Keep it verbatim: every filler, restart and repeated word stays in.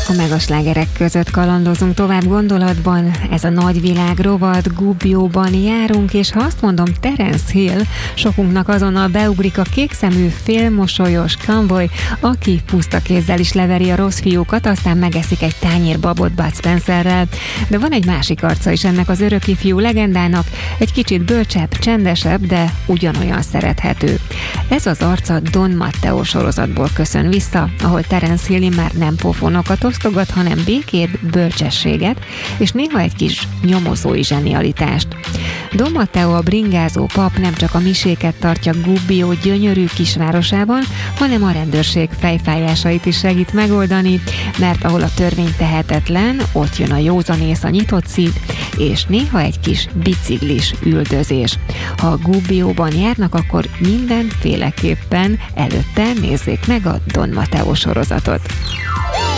A megaslágerek között kalandozunk tovább gondolatban, ez a nagyvilág rovat, Gubbjóban járunk, és ha azt mondom Terence Hill, sokunknak azonnal beugrik a kékszemű, félmosolyos Convoy, aki puszta kézzel is leveri a rossz fiúkat, aztán megeszik egy tányér babot Bud Spencerrel. De van egy másik arca is ennek az örökifjú legendának, egy kicsit bölcsebb, csendesebb, de ugyanolyan szerethető. Ez az arca Don Matteo sorozatból köszön vissza, ahol Terence Hill már nem pofonokat osztogat, hanem békét, bölcsességet, és néha egy kis nyomozói zsenialitást. Don Matteo, a bringázó pap nem csak a miséket tartja Gubbio gyönyörű kisvárosában, hanem a rendőrség fejfájásait is segít megoldani, mert ahol a törvény tehetetlen, ott jön a józanész, a nyitott szív, és néha egy kis biciklis üldözés. Ha a Gubbióban járnak, akkor mindenféleképpen előtte nézzék meg a Don Matteo sorozatot.